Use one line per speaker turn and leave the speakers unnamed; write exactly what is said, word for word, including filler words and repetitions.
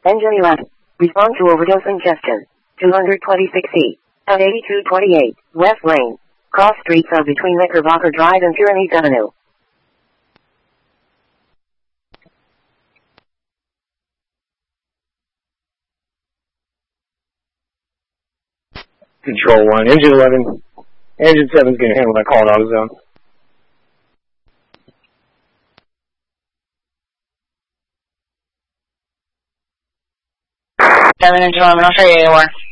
Engine eleven. Respond to overdose ingestion. two hundred twenty-six E. At eighty-two twenty-eight, West Lane. Cross streets of between Knickerbocker Drive and Pyrenees Avenue.
Control one. Engine eleven. Engine seven's going to handle that call at AutoZone.
seven Engine eleven, I'll show you where.